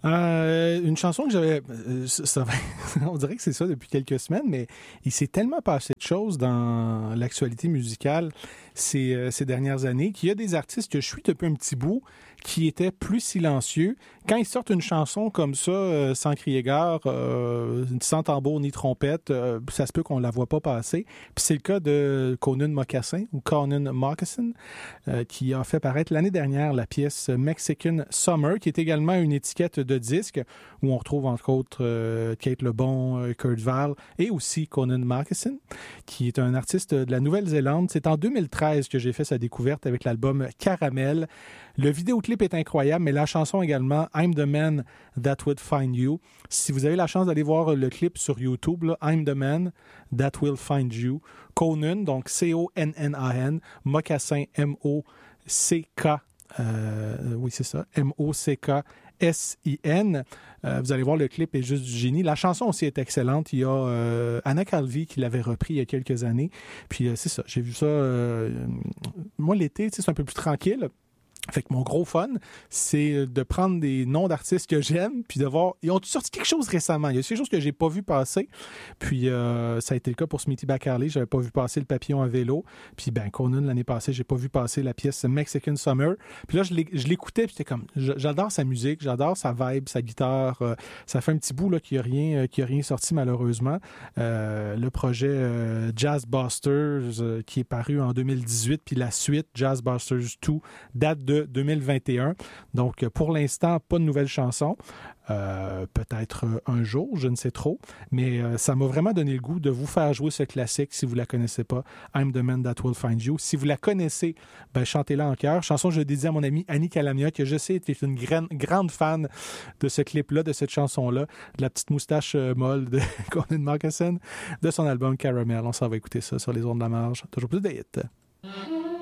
Une chanson que j'avais... on dirait que c'est ça depuis quelques semaines, mais il s'est tellement passé de choses dans l'actualité musicale ces dernières années qu'il y a des artistes que je suis depuis un petit bout qui étaient plus silencieux. Quand ils sortent une chanson comme ça, sans crier gare, sans tambour ni trompette, ça se peut qu'on la voit pas passer. Puis c'est le cas de Conan Mocassin, ou Conan Moccasin, qui a fait paraître l'année dernière la pièce Mexican Summer, qui est également une étiquette de disque où on retrouve entre autres Kate Lebon, Kurt Weill et aussi Conan Moccasin, qui est un artiste de la Nouvelle-Zélande. C'est en 2013 que j'ai fait sa découverte avec l'album Caramel. Le vidéoclip est incroyable, mais la chanson également, I'm the Man That Would Find You. Si vous avez la chance d'aller voir le clip sur YouTube, là, I'm the Man That Will Find You. Conan, donc C-O-N-N-A-N, Moccasin, M-O-C-K, oui c'est ça, M-O-C-K-S-I-N. Vous allez voir, le clip est juste du génie. La chanson aussi est excellente. Il y a Anna Calvi qui l'avait repris il y a quelques années. Puis c'est ça, j'ai vu ça. Moi, l'été, c'est un peu plus tranquille. Fait que mon gros fun, c'est de prendre des noms d'artistes que j'aime, puis de voir, ils ont sorti quelque chose récemment. Il y a quelque chose que j'ai pas vu passer, puis ça a été le cas pour Smithy Baccarley. J'avais pas vu passer Le Papillon à vélo, puis Conan l'année passée, j'ai pas vu passer la pièce Mexican Summer. Puis là, je l'écoutais, puis j'étais comme, j'adore sa musique, j'adore sa vibe, sa guitare. Ça fait un petit bout là qu'il y a rien sorti malheureusement. Le projet Jazz Busters qui est paru en 2018, puis la suite Jazz Busters 2 date de 2021. Donc, pour l'instant, pas de nouvelles chansons. Peut-être un jour, je ne sais trop. Mais ça m'a vraiment donné le goût de vous faire jouer ce classique si vous ne la connaissez pas. I'm the Man That Will Find You. Si vous la connaissez, chantez-la en chœur. Chanson que je dédie à mon amie Annie Calamia, que je sais est une grande fan de ce clip-là, de cette chanson-là, de la petite moustache molle de Conan Moccasin, de son album Caramel. On s'en va écouter ça sur les ondes de la marge. Toujours plus de hits.